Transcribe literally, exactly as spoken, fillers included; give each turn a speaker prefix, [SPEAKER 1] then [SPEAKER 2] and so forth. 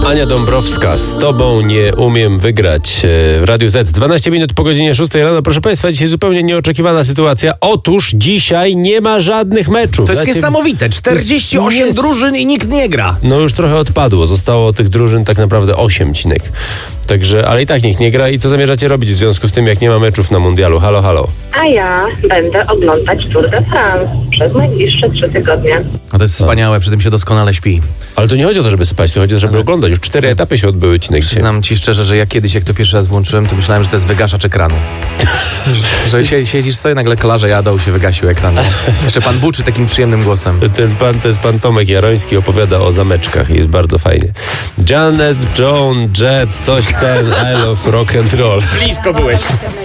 [SPEAKER 1] Ania Dąbrowska, z tobą nie umiem wygrać w Radiu Z. dwanaście minut po godzinie szóstej rano. Proszę państwa, dzisiaj zupełnie nieoczekiwana sytuacja. Otóż dzisiaj nie ma żadnych meczów.
[SPEAKER 2] To jest
[SPEAKER 1] Znacie,
[SPEAKER 2] niesamowite. czterdzieści osiem
[SPEAKER 1] jest...
[SPEAKER 2] drużyn i nikt nie gra.
[SPEAKER 1] No już trochę odpadło. Zostało tych drużyn tak naprawdę osiem, Cinek. Także, ale i tak nikt nie gra. I co zamierzacie robić w związku z tym, jak nie ma meczów na mundialu? Halo, halo.
[SPEAKER 3] A ja będę oglądać Tour de France przez najbliższe trzy tygodnie.
[SPEAKER 2] No to jest wspaniałe, przy tym się doskonale śpi.
[SPEAKER 1] Ale to nie chodzi o to, żeby spać, to chodzi o to, żeby ale... oglądać. Już cztery etapy się odbyły, Cinek.
[SPEAKER 2] Przyznam ci szczerze, że ja kiedyś, jak to pierwszy raz włączyłem, to myślałem, że to jest wygaszacz ekranu. że się, siedzisz sobie, nagle kolarze jadą, się wygasił ekran. Jeszcze pan buczy takim przyjemnym głosem.
[SPEAKER 1] Ten pan, to jest pan Tomek Jaroński, opowiada o zameczkach i jest bardzo fajnie. Janet, Joan, Jet, coś ten, I love rock and roll.
[SPEAKER 2] Blisko byłeś.